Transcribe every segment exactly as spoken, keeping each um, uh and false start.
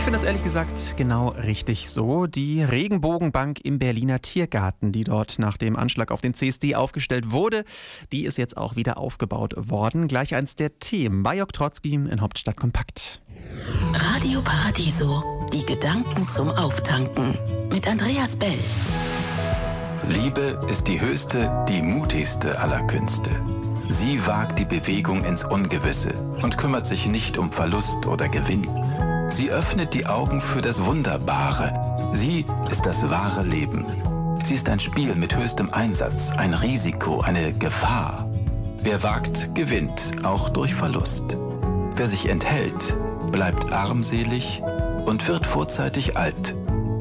finde das ehrlich gesagt genau richtig so. Die Regenbogenbank im Berliner Tiergarten, die dort nach dem Anschlag auf den C S D aufgestellt wurde, die ist jetzt auch wieder aufgebaut worden. Gleich eins der Themen bei Jörg Trotzki in Hauptstadt Kompakt. Radio Paradiso, die Gedanken zum Auftanken mit Andreas Bell. Liebe ist die höchste, die mutigste aller Künste. Sie wagt die Bewegung ins Ungewisse und kümmert sich nicht um Verlust oder Gewinn. Sie öffnet die Augen für das Wunderbare. Sie ist das wahre Leben. Sie ist ein Spiel mit höchstem Einsatz, ein Risiko, eine Gefahr. Wer wagt, gewinnt, auch durch Verlust. Wer sich enthält, bleibt armselig und wird vorzeitig alt.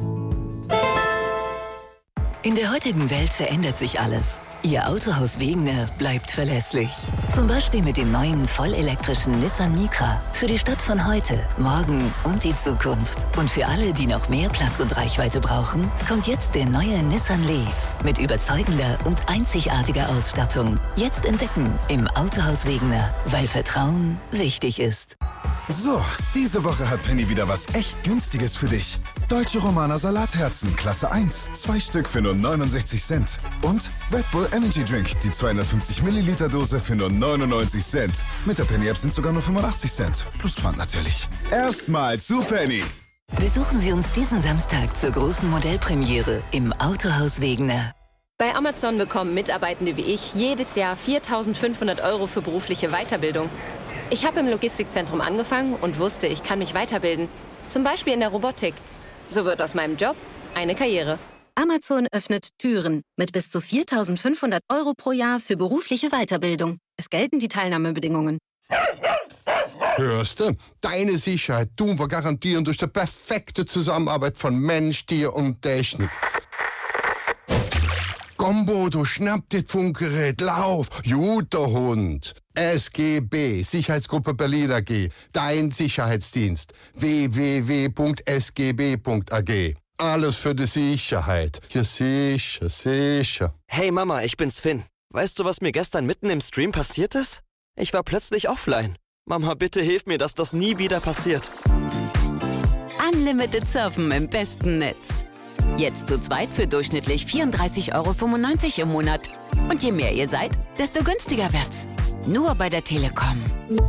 In der heutigen Welt verändert sich alles. Ihr Autohaus Wegener bleibt verlässlich. Zum Beispiel mit dem neuen vollelektrischen Nissan Micra. Für die Stadt von heute, morgen und die Zukunft. Und für alle, die noch mehr Platz und Reichweite brauchen, kommt jetzt der neue Nissan Leaf. Mit überzeugender und einzigartiger Ausstattung. Jetzt entdecken im Autohaus Wegener, weil Vertrauen wichtig ist. So, diese Woche hat Penny wieder was echt Günstiges für dich. Deutsche Romaner Salatherzen, Klasse eins, zwei Stück für nur neunundsechzig Cent. Und Red Bull Energy Drink, die zweihundertfünfzig Milliliter Dose für nur neunundneunzig Cent. Mit der Penny App sind sogar nur fünfundachtzig Cent. Plus Pfand natürlich. Erstmal zu Penny. Besuchen Sie uns diesen Samstag zur großen Modellpremiere im Autohaus Wegener. Bei Amazon bekommen Mitarbeitende wie ich jedes Jahr viertausendfünfhundert Euro für berufliche Weiterbildung. Ich habe im Logistikzentrum angefangen und wusste, ich kann mich weiterbilden. Zum Beispiel in der Robotik. So wird aus meinem Job eine Karriere. Amazon öffnet Türen mit bis zu viertausendfünfhundert Euro pro Jahr für berufliche Weiterbildung. Es gelten die Teilnahmebedingungen. Hörst du? Deine Sicherheit tun wir garantieren durch die perfekte Zusammenarbeit von Mensch, Tier und Technik. Gombo, du schnapp das Funkgerät, lauf, guter Hund. S G B, Sicherheitsgruppe Berlin A G, dein Sicherheitsdienst. w w w punkt s g b punkt a g. Alles für die Sicherheit. Ja, sicher, sicher. Hey Mama, ich bin's Finn. Weißt du, was mir gestern mitten im Stream passiert ist? Ich war plötzlich offline. Mama, bitte hilf mir, dass das nie wieder passiert. Unlimited Surfen im besten Netz. Jetzt zu zweit für durchschnittlich vierunddreißig Euro fünfundneunzig im Monat. Und je mehr ihr seid, desto günstiger wird's. Nur bei der Telekom.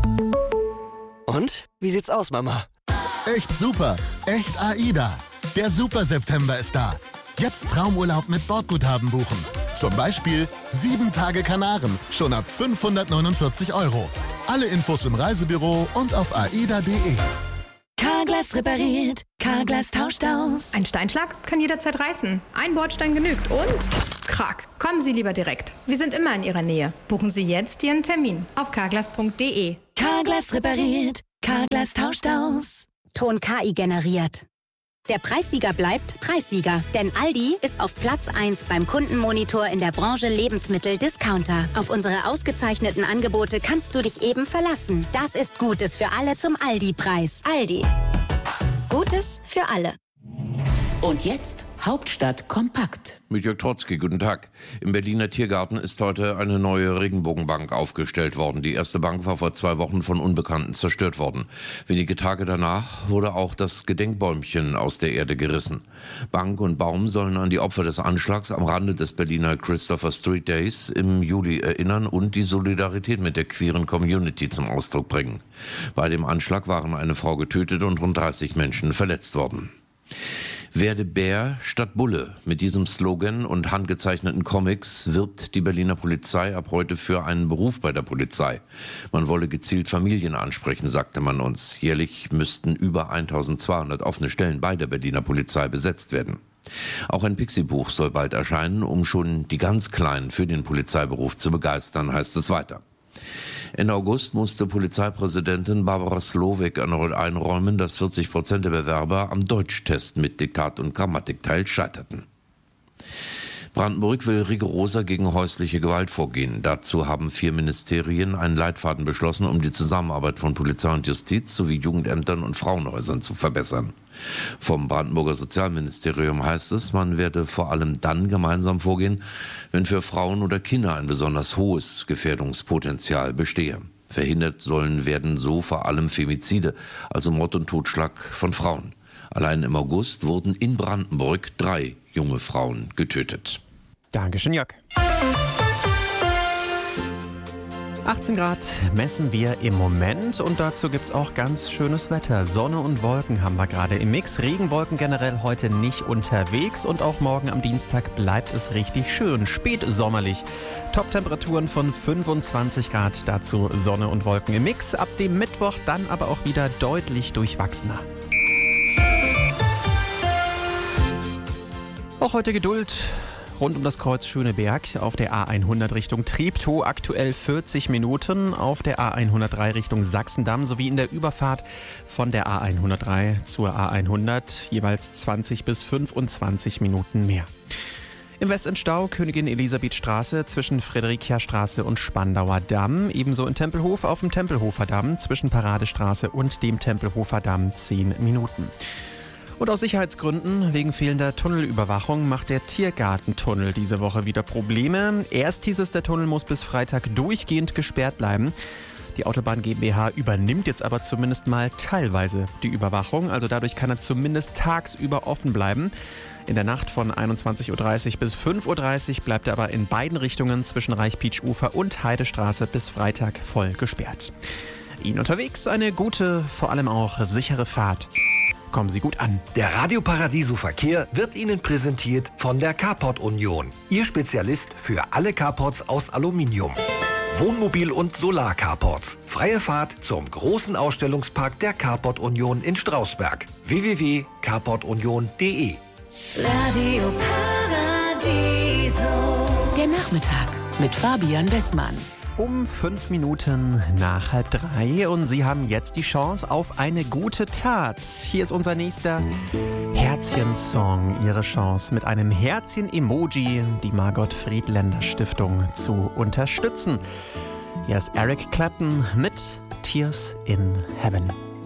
Und? Wie sieht's aus, Mama? Echt super. Echt AIDA. Der Super-September ist da. Jetzt Traumurlaub mit Bordguthaben buchen. Zum Beispiel sieben Tage Kanaren. Schon ab fünfhundertneunundvierzig Euro. Alle Infos im Reisebüro und auf aida punkt de. Carglass repariert, Carglass tauscht aus. Ein Steinschlag kann jederzeit reißen. Ein Bordstein genügt und krack. Kommen Sie lieber direkt. Wir sind immer in Ihrer Nähe. Buchen Sie jetzt Ihren Termin auf carglass punkt de. Carglass repariert, Carglass tauscht aus. Ton K I generiert. Der Preissieger bleibt Preissieger, denn Aldi ist auf Platz eins beim Kundenmonitor in der Branche Lebensmittel-Discounter. Auf unsere ausgezeichneten Angebote kannst du dich eben verlassen. Das ist Gutes für alle zum Aldi-Preis. Aldi. Gutes für alle. Und jetzt Hauptstadt kompakt. Mit Jörg Trotzki, guten Tag. Im Berliner Tiergarten ist heute eine neue Regenbogenbank aufgestellt worden. Die erste Bank war vor zwei Wochen von Unbekannten zerstört worden. Wenige Tage danach wurde auch das Gedenkbäumchen aus der Erde gerissen. Bank und Baum sollen an die Opfer des Anschlags am Rande des Berliner Christopher Street Days im Juli erinnern und die Solidarität mit der queeren Community zum Ausdruck bringen. Bei dem Anschlag waren eine Frau getötet und rund dreißig Menschen verletzt worden. Werde Bär statt Bulle. Mit diesem Slogan und handgezeichneten Comics wirbt die Berliner Polizei ab heute für einen Beruf bei der Polizei. Man wolle gezielt Familien ansprechen, sagte man uns. Jährlich müssten über eintausendzweihundert offene Stellen bei der Berliner Polizei besetzt werden. Auch ein Pixie-Buch soll bald erscheinen, um schon die ganz Kleinen für den Polizeiberuf zu begeistern, heißt es weiter. Ende August musste Polizeipräsidentin Barbara Slowik erneut einräumen, dass vierzig Prozent der Bewerber am Deutschtest mit Diktat- und Grammatikteil scheiterten. Brandenburg will rigoroser gegen häusliche Gewalt vorgehen. Dazu haben vier Ministerien einen Leitfaden beschlossen, um die Zusammenarbeit von Polizei und Justiz sowie Jugendämtern und Frauenhäusern zu verbessern. Vom Brandenburger Sozialministerium heißt es, man werde vor allem dann gemeinsam vorgehen, wenn für Frauen oder Kinder ein besonders hohes Gefährdungspotenzial bestehe. Verhindert sollen werden so vor allem Femizide, also Mord und Totschlag von Frauen. Allein im August wurden in Brandenburg drei junge Frauen getötet. Dankeschön, Jörg. achtzehn Grad messen wir im Moment und dazu gibt es auch ganz schönes Wetter. Sonne und Wolken haben wir gerade im Mix. Regenwolken generell heute nicht unterwegs und auch morgen am Dienstag bleibt es richtig schön. Spätsommerlich. Top-Temperaturen von fünfundzwanzig Grad, dazu Sonne und Wolken im Mix. Ab dem Mittwoch dann aber auch wieder deutlich durchwachsener. Auch heute Geduld. Rund um das Kreuz Schöneberg auf der A hundert Richtung Treptow aktuell vierzig Minuten, auf der A hundertdrei Richtung Sachsendamm sowie in der Überfahrt von der A hundertdrei zur A hundert jeweils zwanzig bis fünfundzwanzig Minuten mehr. Im Westendstau Königin Elisabeth Straße zwischen Friedrichia-Straße und Spandauer Damm, ebenso in Tempelhof auf dem Tempelhofer Damm zwischen Paradestraße und dem Tempelhofer Damm zehn Minuten. Und aus Sicherheitsgründen, wegen fehlender Tunnelüberwachung, macht der Tiergartentunnel diese Woche wieder Probleme. Erst hieß es, der Tunnel muss bis Freitag durchgehend gesperrt bleiben. Die Autobahn GmbH übernimmt jetzt aber zumindest mal teilweise die Überwachung. Also dadurch kann er zumindest tagsüber offen bleiben. In der Nacht von einundzwanzig Uhr dreißig bis fünf Uhr dreißig bleibt er aber in beiden Richtungen zwischen Reich-Pietsch-Ufer und Heidestraße bis Freitag voll gesperrt. Ihnen unterwegs eine gute, vor allem auch sichere Fahrt. Kommen Sie gut an. Der Radio Paradiso Verkehr wird Ihnen präsentiert von der Carport Union. Ihr Spezialist für alle Carports aus Aluminium. Wohnmobil- und Solar-Carports. Freie Fahrt zum großen Ausstellungspark der Carport Union in Strausberg. w w w punkt carport union punkt d e Radio Paradiso. Der Nachmittag mit Fabian Westmann. Um fünf Minuten nach halb drei und Sie haben jetzt die Chance auf eine gute Tat. Hier ist unser nächster Herzchen-Song. Ihre Chance mit einem Herzchen-Emoji die Margot Friedländer Stiftung zu unterstützen. Hier ist Eric Clapton mit Tears in Heaven.